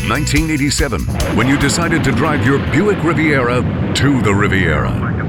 1987, when you decided to drive your Buick Riviera to the Riviera.